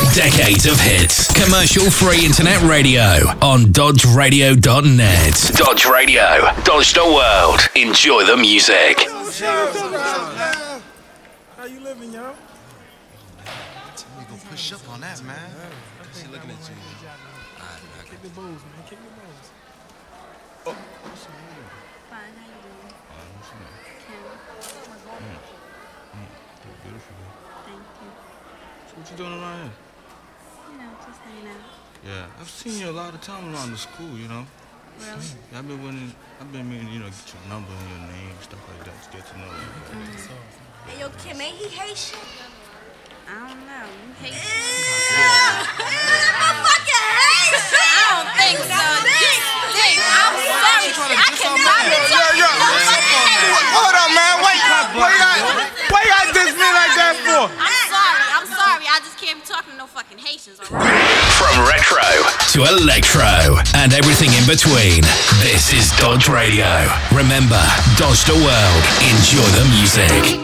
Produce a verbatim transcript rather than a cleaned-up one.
Decades of hits. Commercial-free internet radio on dodge radio dot net. Dodge Radio. Dodge the world. Enjoy the music. How you living, yo? We gonna push up on that, man. She looking at you. Kick the balls, man. Kick the balls. Fine, how you doing? Kim. Beautiful. Thank you. So what you doing around here? You know, just hanging out. Yeah, I've seen you a lot of time around the school, you know. Really? Yeah, I've been wanting, I've been meaning, you know, get your number and your name, stuff like that, to get to know you. Hey, yo, Kim, ain't he Haitian? I don't know. You hate Yeah, motherfucking Haitian! I don't think so. Dick, I'm sorry. I cannot be Yo, yo, hold up, man. Wait, why you got, why you got this me like that for? I'm sorry. I'm sorry. I just can't be talking to no fucking Haitians, all right? From retro to electro and everything in between, this is Dodge Radio. Remember, Dodge the world. Enjoy the music.